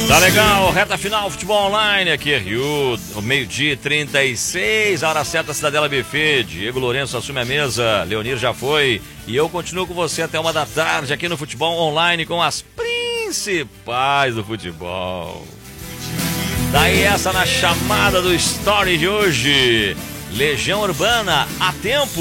Tá legal, reta final, futebol online aqui, Rio, meio-dia e 36, a hora certa, Cidadela Buffet. Diego Lourenço assume a mesa, Leonir já foi, e eu continuo com você até 1 da tarde aqui no futebol online com as principais do futebol. Daí essa na chamada do Story de hoje, Legião Urbana, há tempo.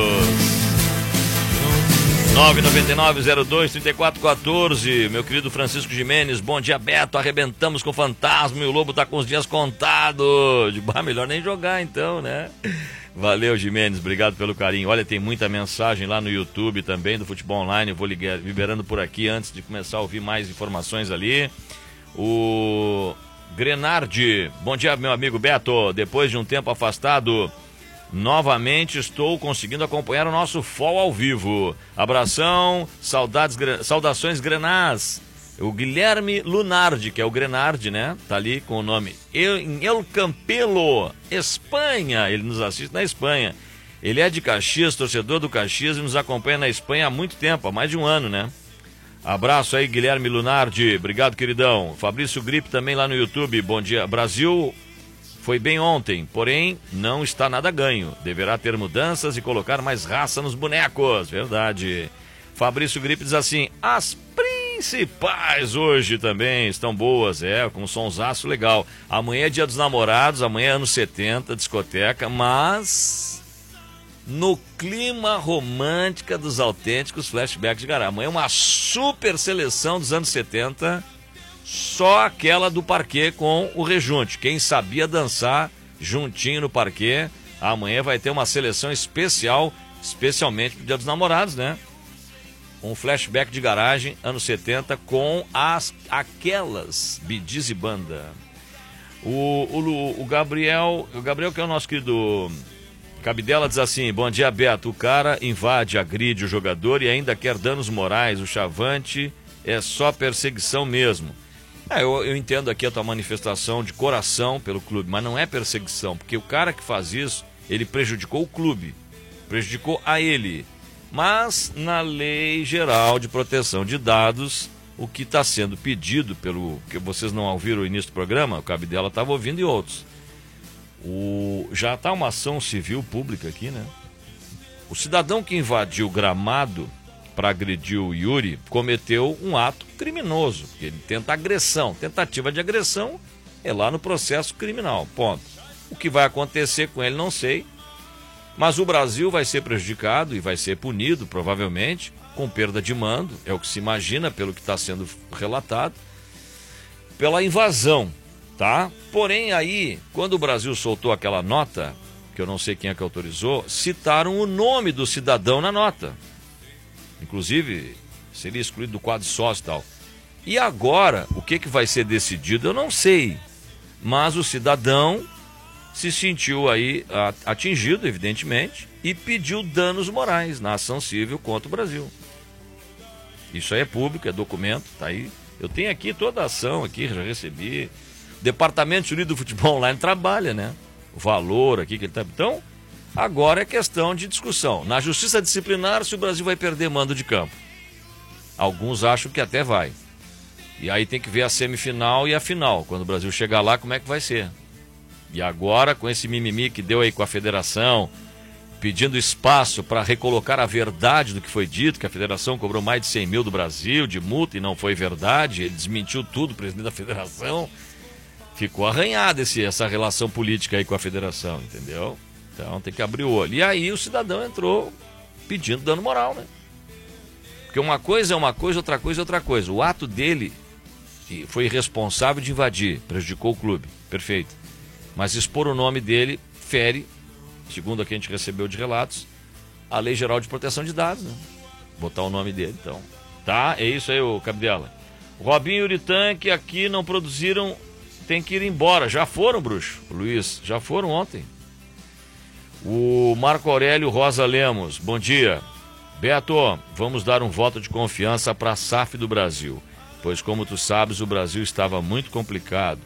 999-02-3414, meu querido Francisco Jimenez, bom dia Beto, arrebentamos com o Fantasma e o Lobo tá com os dias contados. Melhor nem jogar então, né? Valeu, Jimenez, obrigado pelo carinho. Olha, tem muita mensagem lá no YouTube também do Futebol Online, eu vou liberando por aqui antes de começar a ouvir mais informações ali. O Grenardi, bom dia meu amigo Beto, depois de um tempo afastado, novamente estou conseguindo acompanhar o nosso FOL ao vivo. Abração, saudações Grenás. O Guilherme Lunardi, que é o Grenardi, né? Tá ali com o nome em El Campelo, Espanha. Ele nos assiste na Espanha. Ele é de Caxias, torcedor do Caxias, e nos acompanha na Espanha há muito tempo, há mais de um ano, né? Abraço aí, Guilherme Lunardi. Obrigado, queridão. Fabrício Gripe também lá no YouTube. Bom dia. Brasil foi bem ontem, porém não está nada ganho. Deverá ter mudanças e colocar mais raça nos bonecos. Verdade. Fabrício Gripe diz assim: as principais hoje também estão boas, com um sonsaço legal. Amanhã é dia dos namorados, amanhã é anos 70, discoteca, mas no clima romântica dos autênticos flashbacks de garagem. Amanhã é uma super seleção dos anos 70. Só aquela do parquê com o rejunte. Quem sabia dançar juntinho no parquê, amanhã vai ter uma seleção especial, especialmente pro Dia dos Namorados, né? Um flashback de garagem, anos 70, com aquelas Bidiz e banda. O Gabriel, que é o nosso querido Cabidela, diz assim: bom dia, Beto. O cara invade, agride o jogador e ainda quer danos morais. O Chavante é só perseguição mesmo. Eu entendo aqui a tua manifestação de coração pelo clube, mas não é perseguição, porque o cara que faz isso, ele prejudicou o clube, prejudicou a ele. Mas na Lei Geral de Proteção de Dados, o que está sendo pedido, pelo que vocês não ouviram o início do programa, o Cabidela estava ouvindo e outros, já está uma ação civil pública aqui, né? O cidadão que invadiu o gramado para agredir o Yuri, cometeu um ato criminoso, porque ele tenta agressão, tentativa de agressão é lá no processo criminal, ponto. O que vai acontecer com ele não sei, mas o Brasil vai ser prejudicado e vai ser punido, provavelmente, com perda de mando, é o que se imagina pelo que está sendo relatado, pela invasão, tá? Porém aí, quando o Brasil soltou aquela nota, que eu não sei quem é que autorizou, citaram o nome do cidadão na nota. Inclusive, seria excluído do quadro sócio e tal. E agora, o que vai ser decidido, eu não sei. Mas o cidadão se sentiu aí atingido, evidentemente, e pediu danos morais na ação civil contra o Brasil. Isso aí é público, é documento, tá aí. Eu tenho aqui toda a ação, aqui, já recebi. O Departamento Unido do Futebol Online trabalha, né? O valor aqui que ele tá... Então, agora é questão de discussão. Na justiça disciplinar, se o Brasil vai perder mando de campo. Alguns acham que até vai. E aí tem que ver a semifinal e a final. Quando o Brasil chegar lá, como é que vai ser? E agora, com esse mimimi que deu aí com a federação, pedindo espaço para recolocar a verdade do que foi dito, que a federação cobrou mais de 100 mil do Brasil de multa e não foi verdade, ele desmentiu tudo, o presidente da federação. Ficou arranhada essa relação política aí com a federação, entendeu? Então tem que abrir o olho. E aí o cidadão entrou pedindo dano moral, né? Porque uma coisa é uma coisa, outra coisa é outra coisa. O ato dele foi irresponsável de invadir, prejudicou o clube, perfeito. Mas expor o nome dele fere, segundo a que a gente recebeu de relatos, a Lei Geral de Proteção de Dados, né? Botar o nome dele, então. Tá, é isso aí, ô Cabidela. O Robinho e o Uritan, que aqui não produziram, tem que ir embora. Já foram, bruxo, Luiz, já foram ontem. O Marco Aurélio Rosa Lemos, bom dia. Beto, vamos dar um voto de confiança para a SAF do Brasil, pois como tu sabes, o Brasil estava muito complicado.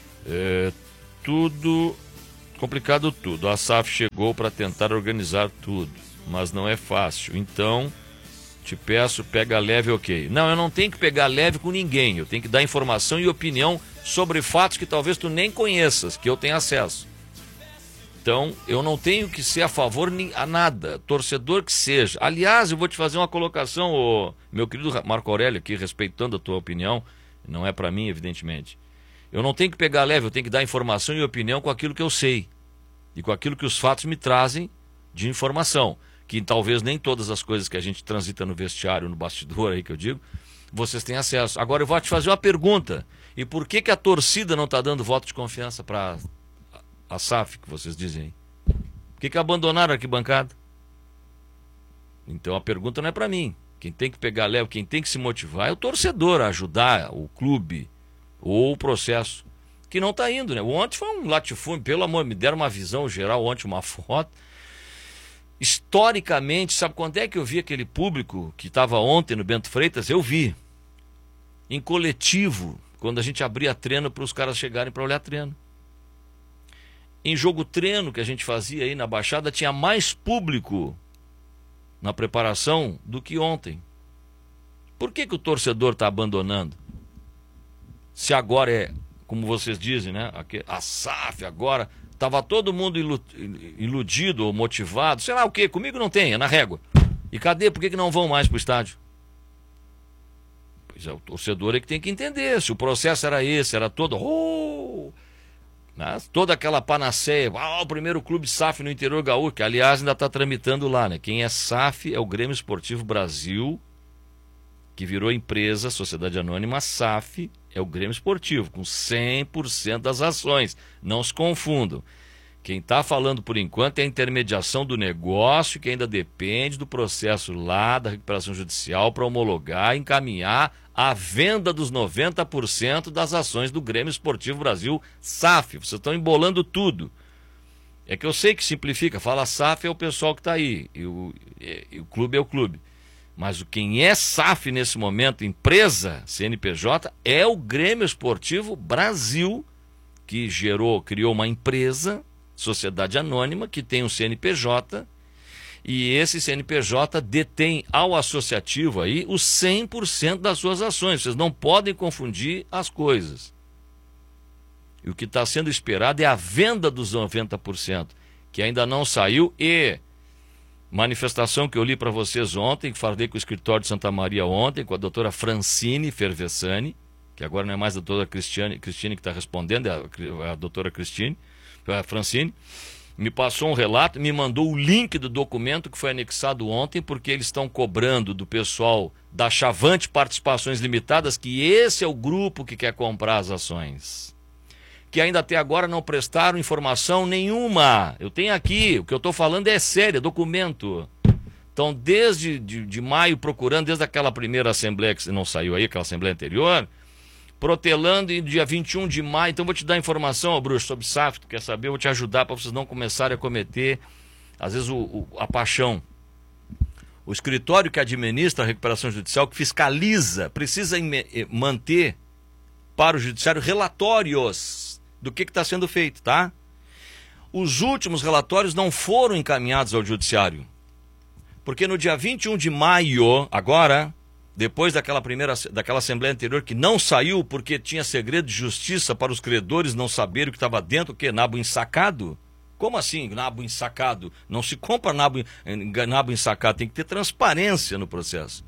Complicado tudo. A SAF chegou para tentar organizar tudo, mas não é fácil. Então, Te peço, pega leve, ok. Não, eu não tenho que pegar leve com ninguém. Eu tenho que dar informação e opinião sobre fatos que talvez tu nem conheças, que eu tenho acesso. Então, eu não tenho que ser a favor a nada, torcedor que seja. Aliás, eu vou te fazer uma colocação, meu querido Marco Aurélio, aqui, respeitando a tua opinião, não é para mim, evidentemente. Eu não tenho que pegar leve, eu tenho que dar informação e opinião com aquilo que eu sei. E com aquilo que os fatos me trazem de informação. Que talvez nem todas as coisas que a gente transita no vestiário, no bastidor aí que eu digo, vocês têm acesso. Agora eu vou te fazer uma pergunta. E por que a torcida não está dando voto de confiança para a SAF, que vocês dizem aí? Por que abandonaram a arquibancada? Então a pergunta não é para mim. Quem tem que pegar leve, quem tem que se motivar é o torcedor a ajudar o clube ou o processo. Que não está indo, né? Ontem foi um latifúndio, pelo amor, me deram uma visão geral ontem, uma foto. Historicamente, sabe quando é que eu vi aquele público que estava ontem no Bento Freitas? Eu vi. Em coletivo, quando a gente abria treino para os caras chegarem para olhar treino. Em jogo treino que a gente fazia aí na Baixada, tinha mais público na preparação do que ontem. Por que o torcedor está abandonando? Se agora é, como vocês dizem, né? A SAF agora, estava todo mundo iludido ou motivado, sei lá o quê, comigo não tem, é na régua. E cadê? Por que não vão mais para o estádio? Pois é, o torcedor é que tem que entender, se o processo era esse, era todo... toda aquela panaceia, o primeiro clube SAF no interior gaúcho, que aliás ainda está tramitando lá, né? Quem é SAF é o Grêmio Esportivo Brasil, que virou empresa, Sociedade Anônima. SAF é o Grêmio Esportivo, com 100% das ações. Não se confundam. Quem está falando por enquanto é a intermediação do negócio, que ainda depende do processo lá da recuperação judicial para homologar e encaminhar a venda dos 90% das ações do Grêmio Esportivo Brasil, SAF. Vocês estão embolando tudo. É que eu sei que simplifica, fala SAF é o pessoal que está aí, e o clube é o clube. Mas quem é SAF nesse momento, empresa, CNPJ, é o Grêmio Esportivo Brasil, que criou uma empresa, Sociedade Anônima, que tem um CNPJ, e esse CNPJ detém ao associativo aí os 100% das suas ações. Vocês não podem confundir as coisas. E o que está sendo esperado é a venda dos 90%, que ainda não saiu. E manifestação que eu li para vocês ontem, que falei com o escritório de Santa Maria ontem, com a doutora Francine Fervessani, que agora não é mais a doutora Cristine que está respondendo, é a doutora Francine, me passou um relato, me mandou o link do documento que foi anexado ontem, porque eles estão cobrando do pessoal da Chavante Participações Limitadas, que esse é o grupo que quer comprar as ações, que ainda até agora não prestaram informação nenhuma. Eu tenho aqui, o que eu estou falando é sério, é documento. Então, desde de maio, procurando, desde aquela primeira assembleia que não saiu aí, aquela assembleia anterior, protelando, e dia 21 de maio, então vou te dar informação, ó, Bruxo, sobre SAF, tu quer saber, eu vou te ajudar para vocês não começarem a cometer, às vezes, a paixão. O escritório que administra a recuperação judicial, que fiscaliza, precisa manter para o judiciário relatórios do que está sendo feito, tá? Os últimos relatórios não foram encaminhados ao judiciário, porque no dia 21 de maio, agora, depois daquela assembleia anterior que não saiu porque tinha segredo de justiça para os credores não saberem o que estava dentro, o que? Nabo ensacado? Como assim, nabo ensacado? Não se compra nabo ensacado, tem que ter transparência no processo.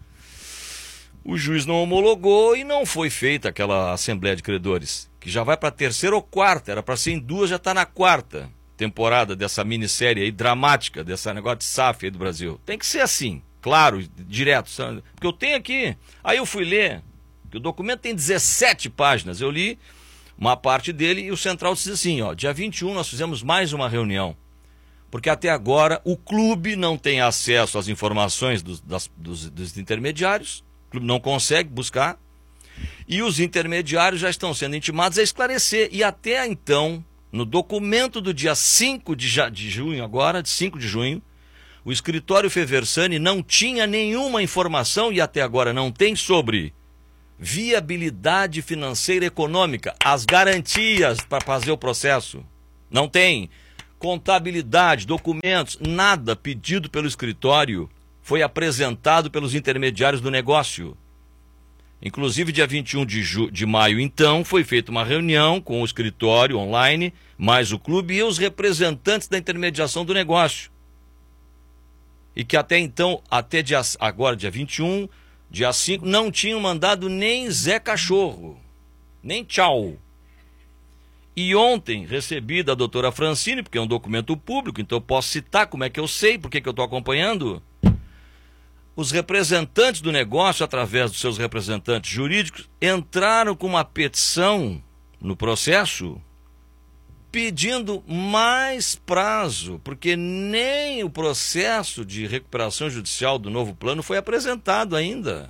O juiz não homologou e não foi feita aquela assembleia de credores, que já vai para a terceira ou quarta, era para ser em duas, já está na quarta temporada dessa minissérie aí dramática, desse negócio de SAF aí do Brasil. Tem que ser assim, claro, direto, porque eu tenho aqui, aí eu fui ler, que o documento tem 17 páginas, eu li uma parte dele e o central diz assim, ó, dia 21 nós fizemos mais uma reunião, porque até agora o clube não tem acesso às informações dos intermediários, o clube não consegue buscar, e os intermediários já estão sendo intimados a esclarecer, e até então, no documento do dia 5 de junho agora, de 5 de junho, o escritório Fervessani não tinha nenhuma informação, e até agora não tem, sobre viabilidade financeira e econômica, as garantias para fazer o processo. Não tem contabilidade, documentos, nada pedido pelo escritório foi apresentado pelos intermediários do negócio. Inclusive, dia 21 de maio, então, foi feita uma reunião com o escritório online, mais o clube e os representantes da intermediação do negócio. E que até então, agora dia 21, dia 5, não tinham mandado nem Zé Cachorro, nem tchau. E ontem recebi da doutora Francine, porque é um documento público, então eu posso citar como é que eu sei, por que eu estou acompanhando. Os representantes do negócio, através dos seus representantes jurídicos, entraram com uma petição no processo pedindo mais prazo, porque nem o processo de recuperação judicial do novo plano foi apresentado ainda.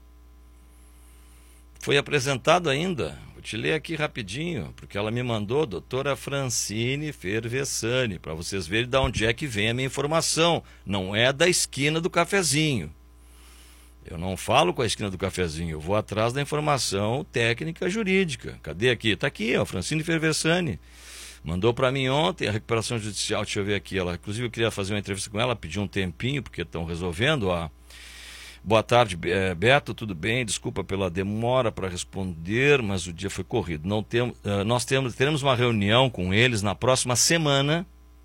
Vou te ler aqui rapidinho, porque ela me mandou, doutora Francine Fervessani, para vocês verem de onde é que vem a minha informação. Não é da esquina do cafezinho. Eu não falo com a esquina do cafezinho, eu vou atrás da informação técnica jurídica. Cadê aqui? Está aqui, ó, Francine Fervessani. Mandou para mim ontem a recuperação judicial, deixa eu ver aqui. Inclusive eu queria fazer uma entrevista com ela, pedi um tempinho, porque estão resolvendo. Boa tarde, Beto, tudo bem? Desculpa pela demora para responder, mas o dia foi corrido. Nós teremos uma reunião com eles na próxima semana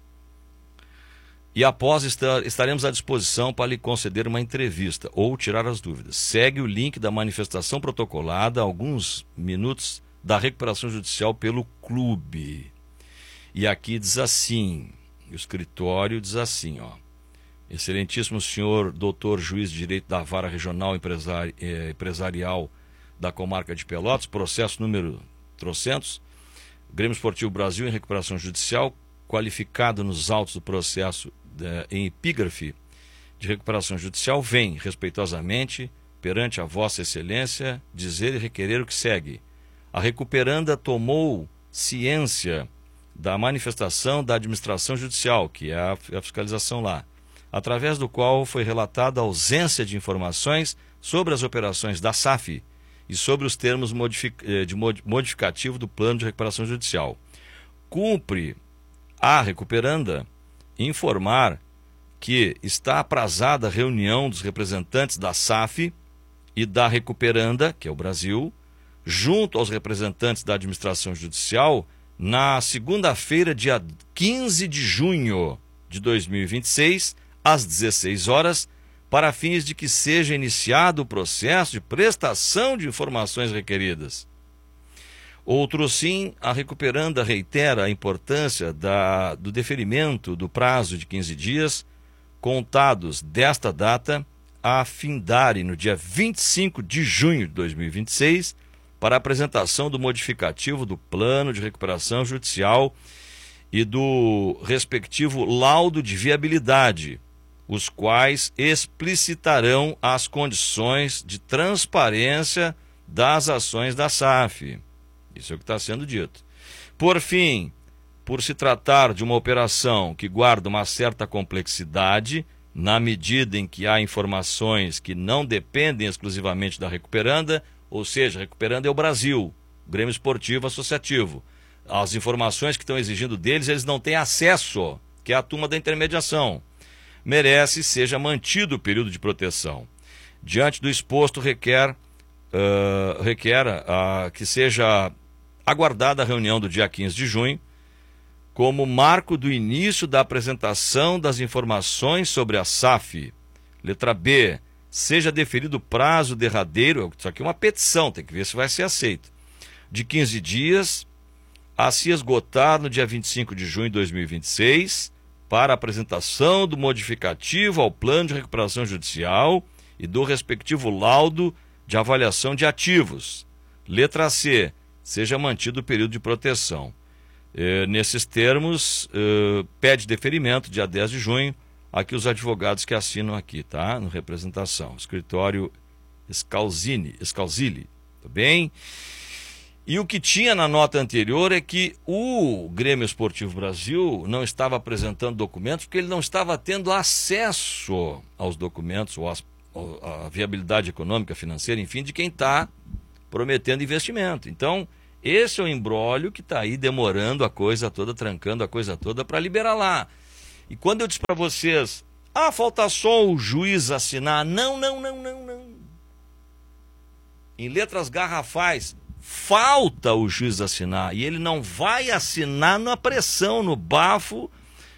e após estaremos à disposição para lhe conceder uma entrevista ou tirar as dúvidas. Segue o link da manifestação protocolada, alguns minutos da recuperação judicial pelo clube. E aqui diz assim, o escritório diz assim, ó. Excelentíssimo senhor doutor juiz de direito da Vara Regional Empresarial da Comarca de Pelotas, processo número 300, Grêmio Esportivo Brasil em recuperação judicial, qualificado nos autos do processo em epígrafe de recuperação judicial, vem respeitosamente perante a vossa excelência dizer e requerer o que segue. A recuperanda tomou ciência da manifestação da administração judicial, que é a fiscalização lá, através do qual foi relatada a ausência de informações sobre as operações da SAF e sobre os termos modificativo do plano de recuperação judicial. Cumpre a recuperanda informar que está aprazada a reunião dos representantes da SAF e da recuperanda, que é o Brasil, junto aos representantes da administração judicial, na segunda-feira, dia 15 de junho de 2026, às 16 horas, para fins de que seja iniciado o processo de prestação de informações requeridas. Outro sim, a recuperanda reitera a importância do deferimento do prazo de 15 dias, contados desta data, a findare no dia 25 de junho de 2026, para a apresentação do modificativo do plano de recuperação judicial e do respectivo laudo de viabilidade, os quais explicitarão as condições de transparência das ações da SAF. Isso é o que está sendo dito. Por fim, por se tratar de uma operação que guarda uma certa complexidade, na medida em que há informações que não dependem exclusivamente da recuperanda, ou seja, a recuperanda é o Brasil, o Grêmio Esportivo Associativo. As informações que estão exigindo deles, eles não têm acesso, que é a turma da intermediação. Merece seja mantido o período de proteção. Diante do exposto, requer que seja aguardada a reunião do dia 15 de junho, como marco do início da apresentação das informações sobre a SAF. Letra B. Seja deferido o prazo derradeiro, isso aqui é uma petição, tem que ver se vai ser aceito, de 15 dias, a se esgotar no dia 25 de junho de 2026, para a apresentação do modificativo ao plano de recuperação judicial e do respectivo laudo de avaliação de ativos. Letra C. Seja mantido o período de proteção. Nesses termos, pede deferimento, dia 10 de junho, aqui os advogados que assinam aqui, tá? No representação. Escritório Scalzilli, tá bem? E o que tinha na nota anterior é que o Grêmio Esportivo Brasil não estava apresentando documentos porque ele não estava tendo acesso aos documentos, ou à viabilidade econômica, financeira, enfim, de quem está prometendo investimento. Então, esse é o imbróglio que está aí demorando a coisa toda, trancando a coisa toda para liberar lá. E quando eu disse para vocês Ah, falta só o juiz assinar. Não. Em letras garrafais, falta o juiz assinar. E ele não vai assinar na pressão, no bafo,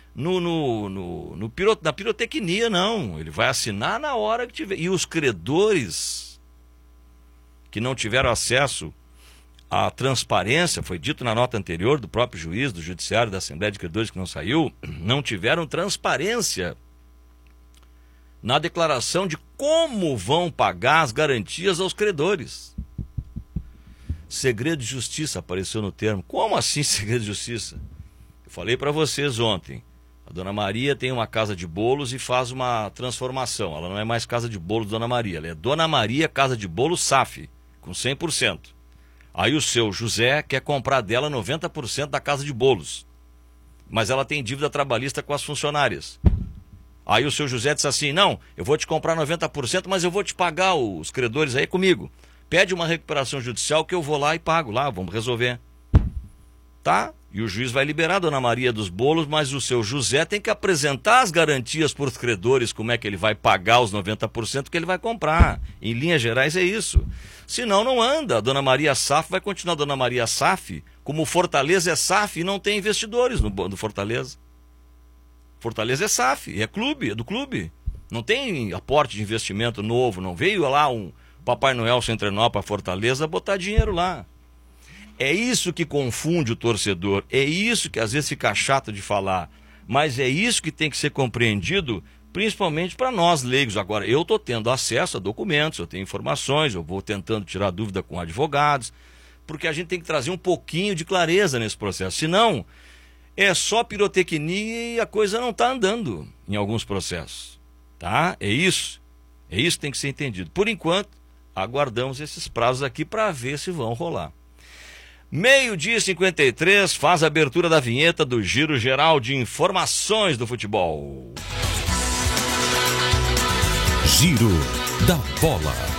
na pirotecnia, não. Ele vai assinar na hora que tiver. E os credores que não tiveram acesso à transparência, foi dito na nota anterior do próprio juiz, do judiciário, da Assembleia de Credores que não saiu, não tiveram transparência na declaração de como vão pagar as garantias aos credores. Segredo de justiça apareceu no termo. Como assim segredo de justiça? Eu falei para vocês ontem. A Dona Maria tem uma casa de bolos e faz uma transformação. Ela não é mais casa de bolos Dona Maria. Ela é Dona Maria Casa de Bolos SAF, com 100%. Aí o seu José quer comprar dela 90% da casa de bolos. Mas ela tem dívida trabalhista com as funcionárias. Aí o seu José disse assim, não, eu vou te comprar 90%, mas eu vou te pagar os credores aí comigo. Pede uma recuperação judicial que eu vou lá e pago lá, vamos resolver. Tá? E o juiz vai liberar a Dona Maria dos bolos, mas o seu José tem que apresentar as garantias para os credores, como é que ele vai pagar os 90% que ele vai comprar. Em linhas gerais é isso. Senão não anda. A Dona Maria SAF vai continuar Dona Maria SAF, como o Fortaleza é SAF e não tem investidores no Fortaleza. Fortaleza é SAF, é clube, é do clube. Não tem aporte de investimento novo, não veio lá um Papai Noel sem trenó para Fortaleza botar dinheiro lá. É isso que confunde o torcedor, é isso que às vezes fica chato de falar, mas é isso que tem que ser compreendido, principalmente para nós leigos. Agora, eu estou tendo acesso a documentos, eu tenho informações, eu vou tentando tirar dúvida com advogados, porque a gente tem que trazer um pouquinho de clareza nesse processo, senão é só pirotecnia e a coisa não está andando em alguns processos, tá? É isso que tem que ser entendido. Por enquanto, aguardamos esses prazos aqui para ver se vão rolar. 12h53, faz a abertura da vinheta do Giro Geral de Informações do Futebol. Giro da Bola.